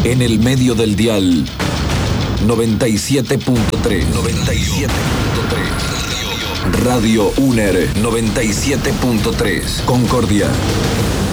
En el medio del dial, 97.3. 97.3. Radio UNER 97.3. Concordia.